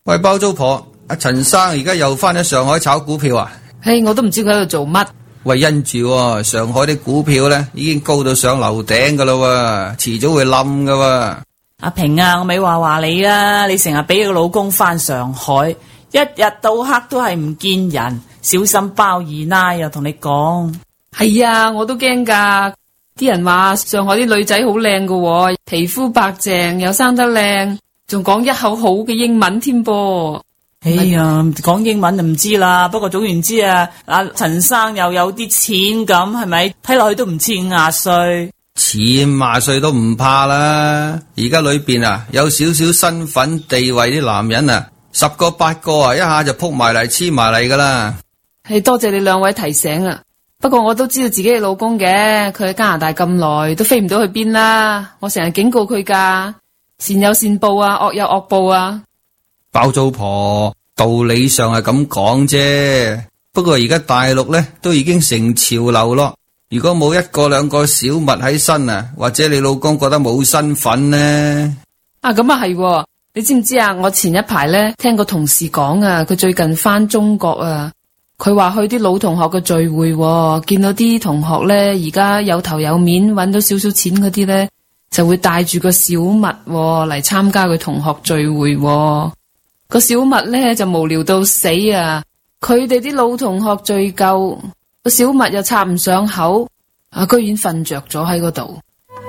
喂，包租婆，阿陳生而家又翻咗上海炒股票啊？ 我都唔知佢喺度做乜。 喂，因住上海啲股票咧已經高到上樓頂噶啦，遲早會冧噶。 阿平啊，我咪話你啦，你成日俾個老公翻上海，一日到黑都係唔見人，小心包二奶又同你講。 係啊，我都驚噶。啲人話上海啲女仔好靚噶，皮膚白淨又生得靚，仲講一口好嘅英文添噃。 哎呀，講英文就唔知啦。不過總言之啊，阿陳生又有啲錢咁，係咪？睇落去都唔似50歲， 似50歲都唔怕啦。而家裏邊啊，有少少身份地位啲男人啊，10個8個啊，一下就撲埋嚟黐埋嚟噶啦。 多謝你兩位提醒啊。不過我都知道自己嘅老公嘅，佢喺加拿大咁耐都飛唔到去邊啦。我成日警告佢噶，善有善報啊，惡有惡報啊。 包租婆，道理上係咁講啫，不過而家大陸咧都已經成潮流咯。如果冇1個2個小物喺身啊，或者你老公覺得冇身份呢？ 咁啊係，你知唔知啊？我前一排咧聽個同事講啊，佢最近翻中國啊，佢話去啲老同學嘅聚會，見到啲同學咧而家有頭有面，搵到少少錢嗰啲咧，就會帶住個小物嚟參加佢同學聚會。個小物咧就無聊到死啊！佢哋啲老同學聚夠，個小物又插唔上口，居然瞓着咗喺嗰度。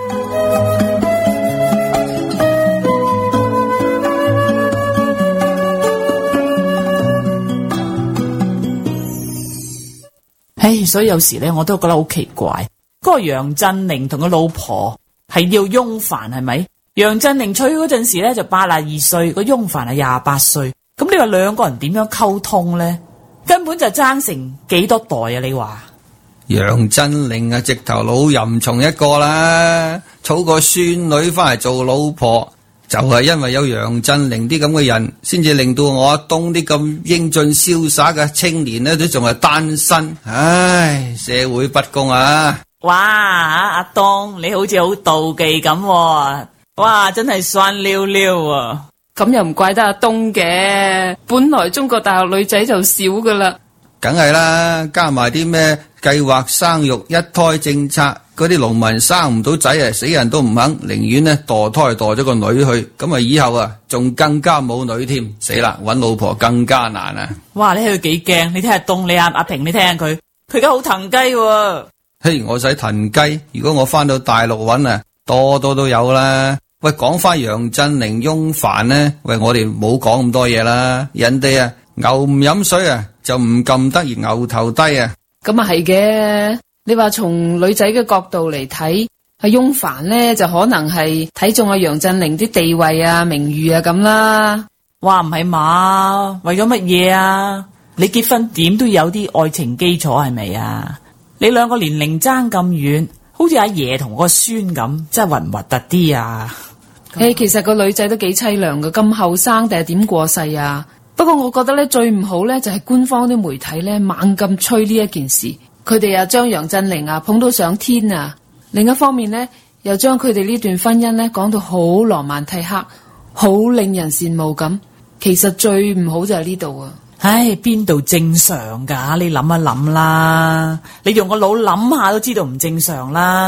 所以有時咧我都覺得好奇怪，嗰個楊振寧同個老婆係叫翁帆係咪？楊振寧娶嗰陣時咧就82歲，個翁帆係28歲。咁你話兩個人點樣溝通咧？根本就爭成幾多代啊！你話楊振寧啊，直頭老淫蟲一個啦，娶個孫女翻嚟做老婆，就係因為有楊振寧啲咁嘅人，先至令到我阿東啲咁英俊瀟灑嘅青年咧都仲係單身。唉，社會不公啊！ 哇，阿東你好似好妒忌咁。哇，真係酸溜溜啊！ 咁又唔怪得阿東嘅，本來中國大陸女仔就少噶啦。 梗係啦，加埋啲咩計劃生育一胎政策，嗰啲農民生唔到仔啊，死人都唔肯，寧願呢墮胎墮咗個女去，咁啊以後啊仲更加冇女添，死啦，搵老婆更加難啊！ 哇，你睇佢幾驚，你睇下東，你阿平，你聽下佢而家好騰雞喎。 嘿，我使騰雞，如果我翻到大陸搵啊，多都有啦。喂，講翻楊振寧翁帆呢？喂，我哋冇講咁多嘢啦。人哋啊，牛唔飲水啊，就唔撳得而牛頭低啊。 咁啊係嘅，你話從女仔嘅角度嚟睇，阿翁帆呢就可能係睇中阿楊振寧啲地位啊、名譽啊咁啦。 哇，唔係嘛？為咗乜嘢啊？你結婚點都有啲愛情基礎係咪啊？你兩個年齡爭咁遠，好似阿爺同個孫咁，真係核唔核突啲啊？ 其實個女仔都幾淒涼嘅，咁後生定係點過世啊？不過我覺得咧最唔好咧就係官方啲媒體咧猛咁吹呢一件事，佢哋又將楊振寧啊捧到上天啊，另一方面咧又將佢哋呢段婚姻咧講到好羅曼蒂克，好令人羨慕咁。其實最唔好就係呢度啊！ 唉，邊度正常㗎？你諗一諗啦，你用個腦諗下都知道唔正常啦。